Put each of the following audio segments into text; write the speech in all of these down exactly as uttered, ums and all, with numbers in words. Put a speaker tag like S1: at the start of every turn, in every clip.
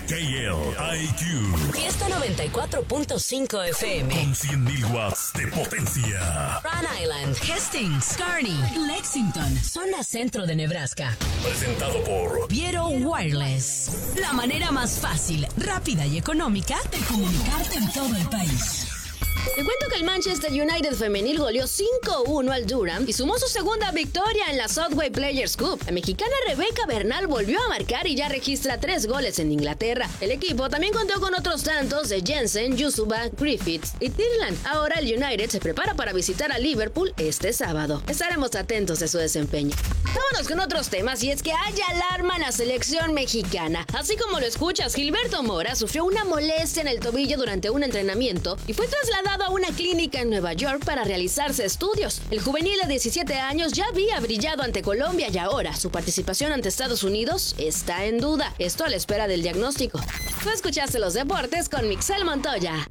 S1: K L I Q.
S2: Fiesta noventa y cuatro punto cinco F M.
S1: Con cien mil watts de potencia.
S2: Rhode Island, Hastings, Kearney, Lexington, zona centro de Nebraska.
S1: Presentado por
S2: Viero Wireless. La manera más fácil, rápida y económica de comunicarte en todo el país.
S3: Te cuento que el Manchester United femenil goleó cinco uno al Durham y sumó su segunda victoria en la Southway Players Cup. La mexicana Rebeca Bernal volvió a marcar y ya registra tres goles en Inglaterra. El equipo también contó con otros tantos de Jensen, Yusuba, Griffiths y Tyrland. Ahora el United se prepara para visitar a Liverpool este sábado. Estaremos atentos de su desempeño. Vámonos con otros temas, y es que hay alarma en la selección mexicana. Así como lo escuchas, Gilberto Mora sufrió una molestia en el tobillo durante un entrenamiento y fue trasladado a una clínica en Nueva York para realizarse estudios. El juvenil de diecisiete años ya había brillado ante Colombia y ahora su participación ante Estados Unidos está en duda. Esto a la espera del diagnóstico. Tú escuchaste los deportes con Mixel Montoya.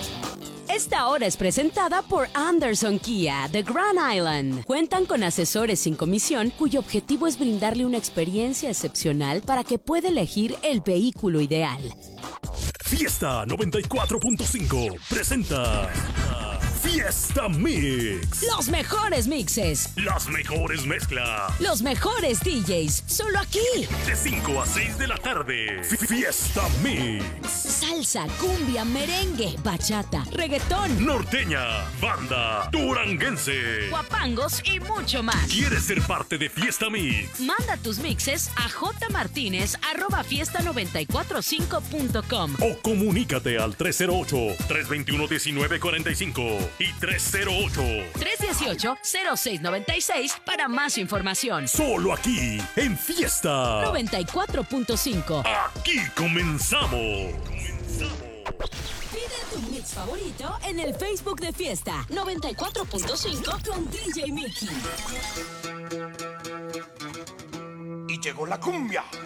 S2: Esta hora es presentada por Anderson Kia de Grand Island. Cuentan con asesores sin comisión cuyo objetivo es brindarle una experiencia excepcional para que pueda elegir el vehículo ideal.
S1: Fiesta noventa y cuatro punto cinco presenta Fiesta Mix.
S2: Los mejores mixes,
S1: Las mejores mezclas.
S2: los mejores D Js, solo aquí.
S1: De cinco a seis de la tarde. Fiesta Mix.
S2: Salsa, cumbia, merengue, bachata, reggaetón,
S1: Norteña, banda, duranguense.
S2: guapangos y mucho más.
S1: ¿Quieres ser parte de Fiesta Mix?
S2: Manda tus mixes a jmartinez arroba fiesta noventa y cuatro cinco punto com.
S1: O comunícate al tres cero ocho, tres dos uno, uno nueve cuatro cinco y tres cero ocho,
S2: tres uno ocho, cero seis nueve seis para más información.
S1: solo aquí en Fiesta
S2: noventa y cuatro punto cinco.
S1: Aquí comenzamos.
S2: Pide tu mix favorito en el Facebook de Fiesta noventa y cuatro punto cinco con D J Mickey.
S4: Y llegó la cumbia.